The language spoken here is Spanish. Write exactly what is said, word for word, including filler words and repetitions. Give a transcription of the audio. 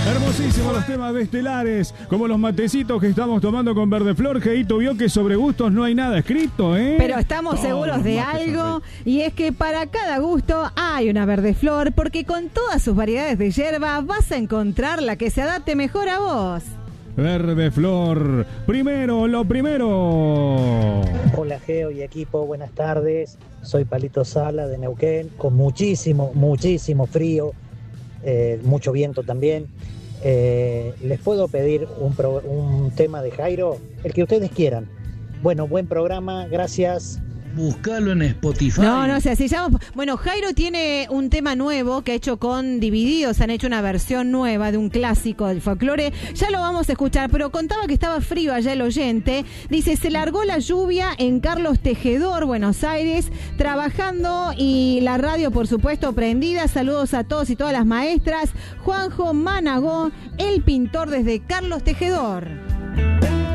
Hermosísimos los temas de Estelares, como los matecitos que estamos tomando con Verdeflor. Geito vio que sobre gustos no hay nada escrito, ¿eh? Pero estamos Todos seguros los de mates algo, son y es que para cada gusto hay una Verdeflor, porque con todas sus variedades de hierba vas a encontrar la que se adapte mejor a vos. Verdeflor, primero lo primero. Hola Geo y equipo, buenas tardes. Soy Palito Sala de Neuquén, con muchísimo, muchísimo frío, eh, mucho viento también. Eh, ¿Les puedo pedir un, pro, un tema de Jairo? El que ustedes quieran. Bueno, buen programa, gracias. Búscalo en Spotify. No, no sé, así llama. Bueno, Jairo tiene un tema nuevo que ha hecho con Divididos, han hecho una versión nueva de un clásico del folclore. Ya lo vamos a escuchar, pero contaba que estaba frío allá el oyente. Dice, se largó la lluvia en Carlos Tejedor, Buenos Aires, trabajando y la radio, por supuesto, prendida. Saludos a todos y todas las maestras. Juanjo Managó, el pintor desde Carlos Tejedor.